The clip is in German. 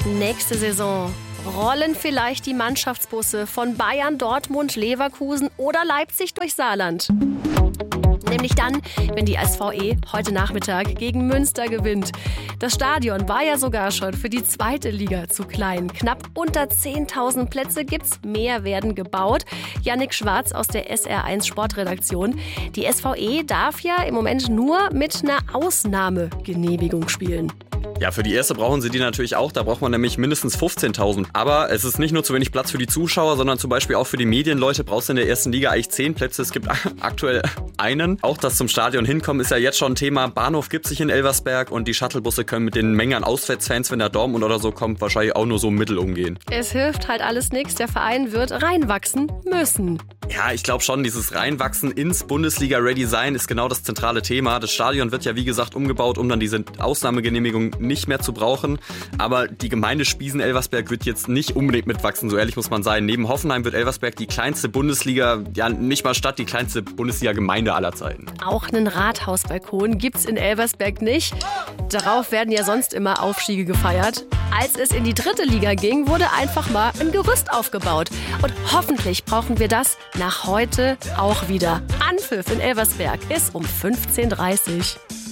Nächste Saison rollen vielleicht die Mannschaftsbusse von Bayern, Dortmund, Leverkusen oder Leipzig durch Saarland. Nämlich dann, wenn die SVE heute Nachmittag gegen Münster gewinnt. Das Stadion war ja sogar schon für die 2. Liga zu klein. Knapp unter 10.000 Plätze gibt's, mehr werden gebaut. Yannick Schwarz aus der SR1 Sportredaktion. Die SVE darf ja im Moment nur mit einer Ausnahmegenehmigung spielen. Ja, für die erste brauchen sie die natürlich auch. Da braucht man nämlich mindestens 15.000. Aber es ist nicht nur zu wenig Platz für die Zuschauer, sondern zum Beispiel auch für die Medienleute brauchst du in der ersten Liga eigentlich 10 Plätze. Es gibt aktuell einen. Auch das zum Stadion hinkommen ist ja jetzt schon ein Thema. Bahnhof gibt sich in Elversberg und die Shuttlebusse können mit den Mengen an Auswärtsfans, wenn der Dortmund oder so kommt, wahrscheinlich auch nur so mittel umgehen. Es hilft halt alles nichts. Der Verein wird reinwachsen müssen. Ja, ich glaube schon, dieses Reinwachsen ins Bundesliga-Ready-Sein ist genau das zentrale Thema. Das Stadion wird ja wie gesagt umgebaut, um dann diese Ausnahmegenehmigung nicht mehr zu brauchen. Aber die Gemeinde Spiesen-Elversberg wird jetzt nicht unbedingt mitwachsen, so ehrlich muss man sein. Neben Hoffenheim wird Elversberg die kleinste Bundesliga, ja nicht mal Stadt, die kleinste Bundesliga-Gemeinde aller Zeiten. Auch einen Rathausbalkon gibt's in Elversberg nicht. Darauf werden ja sonst immer Aufstiege gefeiert. Als es in die 3. Liga ging, wurde einfach mal ein Gerüst aufgebaut. Und hoffentlich brauchen wir das nach heute auch wieder. Anpfiff in Elversberg ist um 15:30 Uhr.